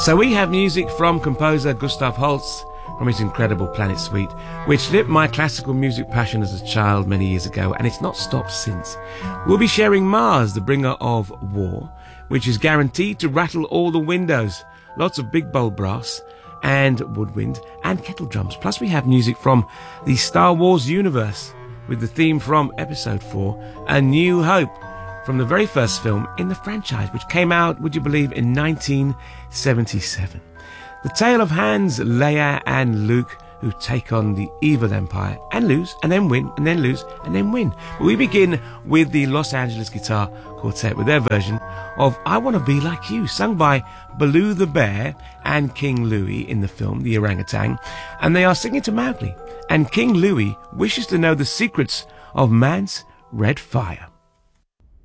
So we have music from composer Gustav Holst from his incredible Planet Suite, which lit my classical music passion as a child many years ago, and it's not stopped since. We'll be sharing Mars, the bringer of war, which is guaranteed to rattle all the windows. Lots of big bowl brass and woodwind and kettle drums. Plus we have music from the Star Wars universe with the theme from Episode 4, A New Hope, from the very first film in the franchise, which came out, would you believe, in 1977. The tale of Hans, Leia and Luke, who take on the evil empire and lose and then win and then lose and then win. But we begin with the Los Angeles Guitar Quartet with their version of I Want to Be Like You, sung by Baloo the Bear and King Louie in the film The Orangutan, and they are singing to Mowgli, and King Louie wishes to know the secrets of man's red fire.